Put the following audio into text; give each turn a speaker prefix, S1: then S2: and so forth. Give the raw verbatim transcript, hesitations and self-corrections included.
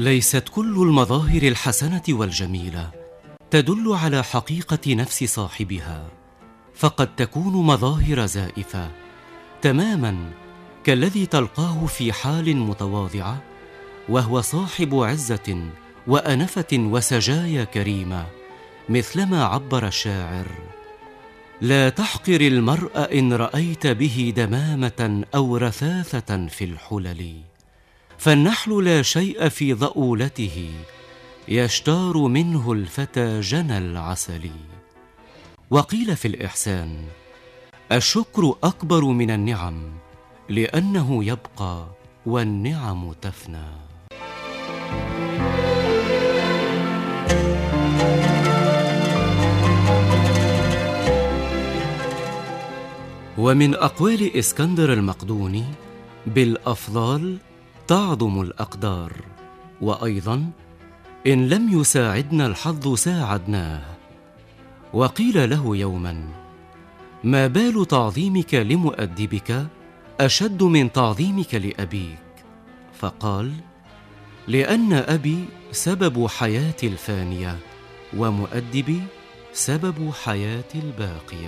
S1: ليست كل المظاهر الحسنة والجميلة تدل على حقيقة نفس صاحبها، فقد تكون مظاهر زائفة تماما كالذي تلقاه في حال متواضعة وهو صاحب عزة وأنفة وسجايا كريمة، مثلما عبر الشاعر: لا تحقر المرء إن رأيت به دمامة أو رثاثة في الحلل، فالنحل لا شيء في ضؤولته يشتار منه الفتى جنى العسل. وقيل في الإحسان: الشكر أكبر من النعم لأنه يبقى والنعم تفنى. ومن أقوال إسكندر المقدوني: بالأفضال تعظم الأقدار، وأيضا: إن لم يساعدنا الحظ ساعدناه. وقيل له يوما: ما بال تعظيمك لمؤدبك أشد من تعظيمك لأبيك؟ فقال: لأن أبي سبب حياتي الفانية، ومؤدبي سبب حياتي الباقية.